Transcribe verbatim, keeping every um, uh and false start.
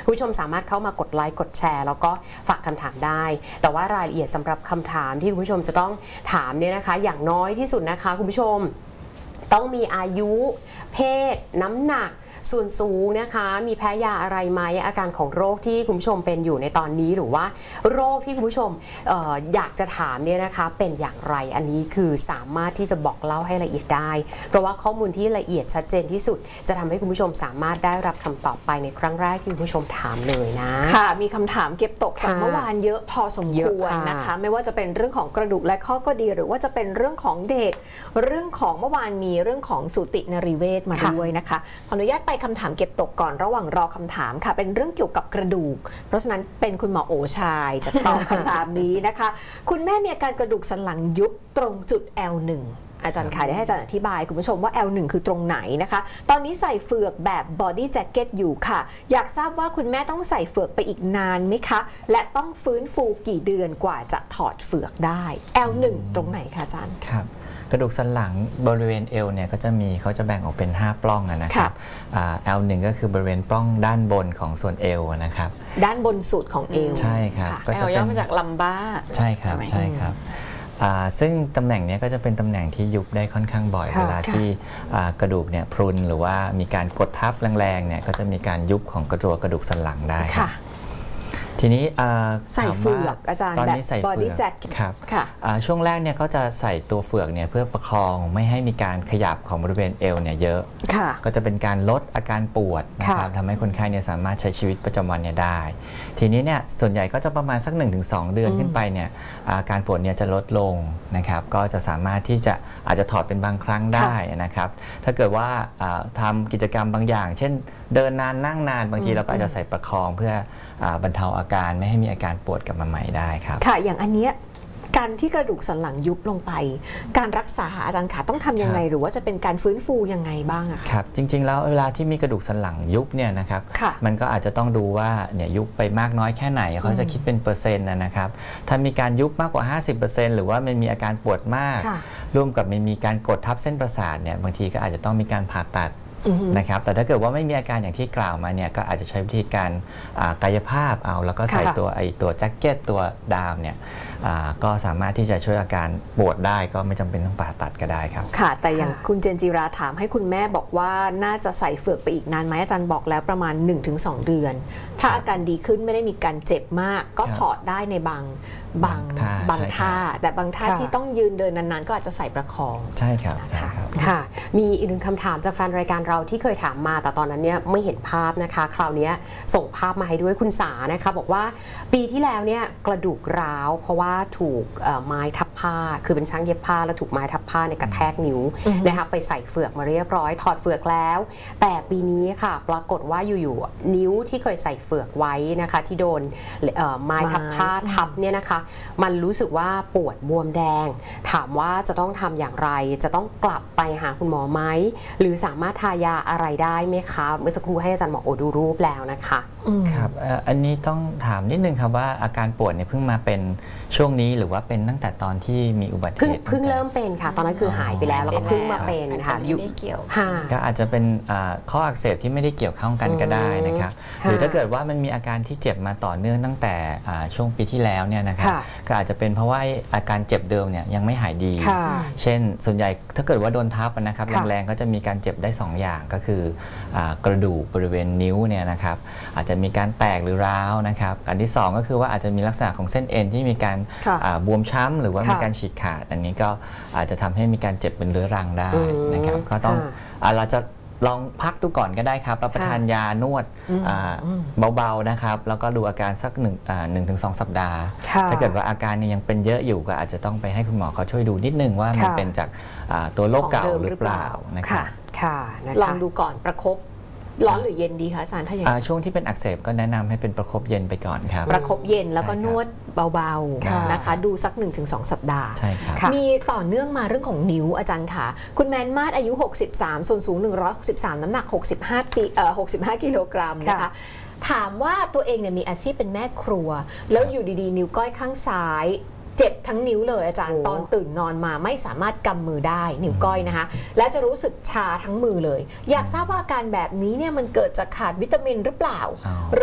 ผู้ชมสามารถเข้ามากดไลค์กดแชร์แล้วก็ฝากคำถามได้แต่ว่ารายละเอียดสำหรับคำถามที่คุณผู้ชมจะต้องถามเนี่ยนะคะอย่างน้อยที่สุดนะคะคุณผู้ชมต้องมีอายุเพศน้ำหนักส่วนสูงนะคะมีแพ้ยาอะไรไหมอาการของโรคที่คุณผู้ชมเป็นอยู่ในตอนนี้หรือว่าโรคที่คุณผู้ชม อ, ออยากจะถามเนี่ยนะคะเป็นอย่างไรอันนี้คือสามารถที่จะบอกเล่าให้ละเอียดได้เพราะว่าข้อมูลที่ละเอียดชัดเจนที่สุดจะทำให้คุณผู้ชมสามารถได้รับคำตอบไปในครั้งแรกที่คุณผู้ชมถามเลยนะค่ะมีคำถามเก็บตกจากเมื่อวานเยอะพอสมควรนะคะไม่ว่าจะเป็นเรื่องของกระดูกและข้อก็ดีหรือว่าจะเป็นเรื่องของเด็กเรื่องของเมื่อวานมีเรื่องของสูตินรีเวชมาด้วยนะคะขออนุญาตไปคำถามเก็บตกก่อนระหว่างรอคำถามค่ะเป็นเรื่องเกี่ยวกับกระดูกเพราะฉะนั้นเป็นคุณหมอโอชายจะตอบคำถามนี้นะคะคุณแม่มีอาการกระดูกสันหลังยุบตรงจุด แอล หนึ่ง อาจารย์ค่ะได้ให้อาจารย์อธิบายคุณผู้ชมว่า แอล หนึ่ง คือตรงไหนนะคะตอนนี้ใส่เฟือกแบบบอดี้แจ็คเก็ตอยู่ค่ะอยากทราบว่าคุณแม่ต้องใส่เฟือกไปอีกนานไหมคะและต้องฟื้นฟูกี่เดือนกว่าจะถอดเฟือกได้ แอล หนึ่ง ตรงไหนคะอาจารย์ครับกระดูกสันหลังบริเวณเอวเนี่ยก็จะมีเขาจะแบ่งออกเป็นห้าปล้องนะครับ แอล หนึ่ง ก็คือบริเวณปล้องด้านบนของส่วนเอวนะครับด้านบนสุดของเอวใช่ครับแอลย่อมาจากลัมบ้าใช่ครับใช่ครับซึ่งตำแหน่งนี้ก็จะเป็นตำแหน่งที่ยุบได้ค่อนข้างบ่อยเวลาที่กระดูกเนี่ยพรุนหรือว่ามีการกดทับแรงๆเนี่ยก็จะมีการยุบของกระดูกกระดูกสันหลังได้ทีนี้ใส่เฟือกอาจารย์ตอนนี้ใส่เฟือกครับช่วงแรกเนี่ยก็จะใส่ตัวเฟือกเนี่ยเพื่อประคองไม่ให้มีการขยับของบริเวณเอวเนี่ยเยอะก็จะเป็นการลดอาการปวดนะครับทำให้คนไข้เนี่ยสามารถใช้ชีวิตประจำวันเนี่ยได้ทีนี้เนี่ยส่วนใหญ่ก็จะประมาณสัก หนึ่งถึงสอง เดือนขึ้นไปเนี่ยอาการปวดเนี่ยจะลดลงนะครับก็จะสามารถที่จะอาจจะถอดเป็นบางครั้งได้นะครับถ้าเกิดว่าทำกิจกรรมบางอย่างเช่นเดินนานนั่งนานบางทีเราก็อาจจะใส่ประคองเพื่อบรรเทาอาการไม่ให้มีอาการปวดกลับมาใหม่ได้ครับค่ะอย่างอันเนี้ยการที่กระดูกสันหลังยุบลงไปการรักษาอาจารย์ขาต้องทำยังไงหรือว่าจะเป็นการฟื้นฟูยังไงบ้างอะครับจริงๆแล้วเวลาที่มีกระดูกสันหลังยุบเนี่ยนะครับมันก็อาจจะต้องดูว่าเนี่ยยุบไปมากน้อยแค่ไหนเขาจะคิดเป็นเปอร์เซ็นต์นะครับถ้ามีการยุบมากกว่า ห้าสิบเปอร์เซ็นต์ หรือว่ามันมีอาการปวดมากร่วมกับมันมีการกดทับเส้นประสาทเนี่ยบางทีก็อาจจะต้องมีการผ่าตัดนะครับแต่ถ้าเกิดว่าไม่มีอาการอย่างที่กล่าวมาเนี่ยก็อาจจะใช้วิธีการกายภาพเอาแล้วก็ใส่ตัวไอตัวแจ็คเก็ตตัวดามเนี่ยก็สามารถที่จะช่วยอาการปวดได้ก็ไม่จำเป็นต้องผ่าตัดก็ได้ครับค่ะแต่อย่างคุณเจนจิราถามให้คุณแม่บอกว่าน่าจะใส่เฟือกไปอีกนานไหมอาจารย์บอกแล้วประมาณ หนึ่งถึงสอง เดือนถ้าอาการดีขึ้นไม่ได้มีการเจ็บมากก็ถอดได้ในบางบางบางท่าแต่บางท่าที่ต้องยืนเดินนานๆก็อาจจะใส่ประคองใช่ครับค่ะมีอีกหนึ่งคำถามจากแฟนรายการเราที่เคยถามมาแต่ตอนนั้นเนี่ยไม่เห็นภาพนะคะคราวนี้ส่งภาพมาให้ด้วยคุณสานะคะบอกว่าปีที่แล้วเนี่ยกระดูกร้าวเพราะว่าถูกไม้ทับผ้าคือเป็นช่างเย็บผ้าแล้วถูกไม้ทับผ้าในกระแทกนิ้วนะคะไปใส่เฟือกมาเรียบร้อยถอดเฟือกแล้วแต่ปีนี้ค่ะปรากฏว่าอยู่ๆนิ้วที่เคยใส่เฟือกไว้นะคะที่โดนไม้ทับผ้าทับเนี่ยนะคะมันรู้สึกว่าปวดบวมแดงถามว่าจะต้องทำอย่างไรจะต้องกลับไปหาคุณหมอไหมหรือสามารถทายาอะไรได้ไหมคะเมื่อสักครู่ให้อาจารย์หมอโอดูรูปแล้วนะคะครับอันนี้ต้องถามนิดนึงครับว่าอาการปวดเนี่ยเพิ่งมาเป็นช่วงนี้หรือว่าเป็นตั้งแต่ตอนที่มีอุบัติเหตุเพิ่งเริ่มเป็นค่ะตอนนั้นคือหายไปแล้วแล้วก็เพิ่งมาเป็นค่ะอยู่ไม่เกี่ยวก็อาจจะเป็นข้ออักเสบที่ไม่ได้เกี่ยวข้องกันก็ได้นะครับหรือถ้าเกิดว่ามันมีอาการที่เจ็บมาต่อเนื่องตั้งแต่ช่วงปีที่แล้วเนี่ยนะครับก็อาจจะเป็นเพราะว่าอาการเจ็บเดิมเนี่ยยังไม่หายดีเช่นส่วนใหญ่ถ้าเกิดว่าโดนทับนะครับแรงๆก็จะมีการเจ็บได้สองอย่างก็คือกระดูกบริเวณนิ้วเนี่ยนะครับอาจจะมีการแตกหรือร้าวนะครับอันที่สองก็คือว่าอาจจะมีลักษณะของเส้นเอ็นที่มีการบวมช้ำหรือว่ามีการฉีกขาดอันนี้ก็อาจจะทำให้มีการเจ็บเป็นเรื้อรังได้นะครับก็ต้องเราจะลองพักดูก่อนก็ได้ครับรับประทานยานวดเบาๆนะครับแล้วก็ดูอาการสักหนึ่งหนึ่งถึงสองสัปดาห์ถ้าเกิดว่าอาการยังเป็นเยอะอยู่ก็อาจจะต้องไปให้คุณหมอเขาช่วยดูนิดนึงว่ามันเป็นจากตัวโรคเก่าหรือเปล่านะครับลองดูก่อนประคบร้อนหรือเย็นดีคะอาจารย์ถ้าอย่างช่วงที่เป็นอักเสบก็แนะนำให้เป็นประคบเย็นไปก่อนครับประคบเย็นแล้วก็นวดเบาๆนะคะดูสัก หนึ่งถึงสอง สัปดาห์ใช่ครับมีต่อเนื่องมาเรื่องของนิ้วอาจารย์ค่ะคุณแมนมาศอายุหกสิบสามส่วนสูงหนึ่งร้อยหกสิบสามน้ำหนักหกสิบห้าปีเอ่อหกสิบห้ากิโลกรัมนะคะถามว่าตัวเองเนี่ยมีอาชีพเป็นแม่ครัวแล้วอยู่ดีๆนิ้วก้อยข้างซ้ายเจ็บทั้งนิ้วเลยอาจารย์ตอนตื่นนอนมาไม่สามารถกำมือได้นิ้วก้อยนะคะแล้วจะรู้สึกชาทั้งมือเลยอยากทราบว่าอาการแบบนี้เนี่ยมันเกิดจากขาดวิตามินหรือเปล่า